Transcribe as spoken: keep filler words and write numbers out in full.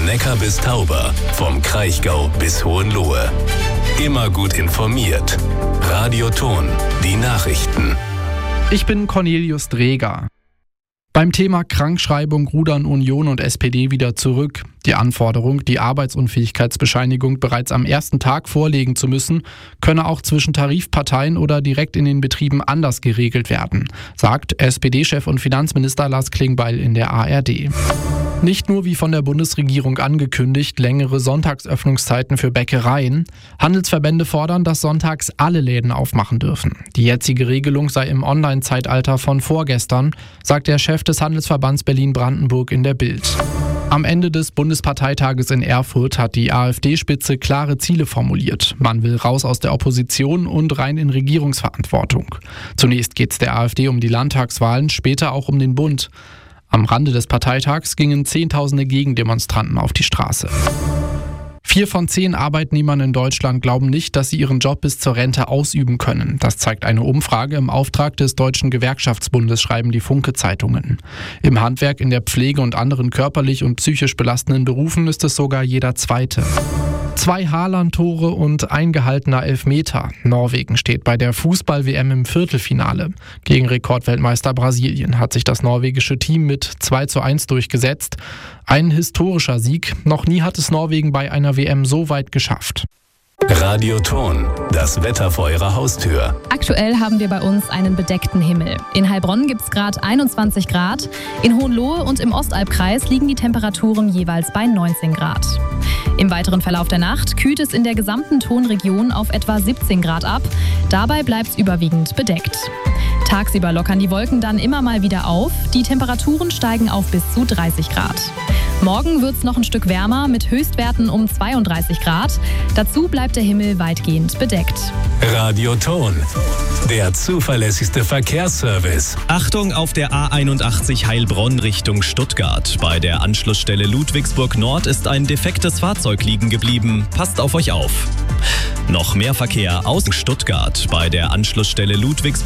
Neckar bis Tauber, vom Kraichgau bis Hohenlohe. Immer gut informiert. Radio Ton, die Nachrichten. Ich bin Cornelius Dreger. Beim Thema Krankschreibung rudern Union und S P D wieder zurück. Die Anforderung, die Arbeitsunfähigkeitsbescheinigung bereits am ersten Tag vorlegen zu müssen, könne auch zwischen Tarifparteien oder direkt in den Betrieben anders geregelt werden, sagt S P D-Chef und Finanzminister Lars Klingbeil in der A R D. Nicht nur wie von der Bundesregierung angekündigt, längere Sonntagsöffnungszeiten für Bäckereien. Handelsverbände fordern, dass sonntags alle Läden aufmachen dürfen. Die jetzige Regelung sei im Online-Zeitalter von vorgestern, sagt der Chef des Handelsverbands Berlin-Brandenburg in der Bild. Am Ende des Bundesparteitages in Erfurt hat die AfD-Spitze klare Ziele formuliert. Man will raus aus der Opposition und rein in Regierungsverantwortung. Zunächst geht es der AfD um die Landtagswahlen, später auch um den Bund. Am Rande des Parteitags gingen Zehntausende Gegendemonstranten auf die Straße. Vier von zehn Arbeitnehmern in Deutschland glauben nicht, dass sie ihren Job bis zur Rente ausüben können. Das zeigt eine Umfrage im Auftrag des Deutschen Gewerkschaftsbundes, schreiben die Funke-Zeitungen. Im Handwerk, in der Pflege und anderen körperlich und psychisch belastenden Berufen ist es sogar jeder Zweite. Zwei Haaland-Tore und ein gehaltener Elfmeter. Norwegen steht bei der Fußball-W M im Viertelfinale. Gegen Rekordweltmeister Brasilien hat sich das norwegische Team mit zwei zu eins durchgesetzt. Ein historischer Sieg. Noch nie hat es Norwegen bei einer W M so weit geschafft. Radio Ton, das Wetter vor Ihrer Haustür. Aktuell haben wir bei uns einen bedeckten Himmel. In Heilbronn gibt es gerade einundzwanzig Grad. In Hohenlohe und im Ostalbkreis liegen die Temperaturen jeweils bei neunzehn Grad. Im weiteren Verlauf der Nacht kühlt es in der gesamten Tonregion auf etwa siebzehn Grad ab. Dabei bleibt es überwiegend bedeckt. Tagsüber lockern die Wolken dann immer mal wieder auf. Die Temperaturen steigen auf bis zu dreißig Grad. Morgen wird es noch ein Stück wärmer mit Höchstwerten um zweiunddreißig Grad. Dazu bleibt der Himmel weitgehend bedeckt. Radio Ton, der zuverlässigste Verkehrsservice. Achtung auf der A einundachtzig Heilbronn Richtung Stuttgart. Bei der Anschlussstelle Ludwigsburg Nord ist ein defektes Fahrzeug liegen geblieben. Passt auf euch auf. Noch mehr Verkehr aus Stuttgart. Bei der Anschlussstelle Ludwigsburg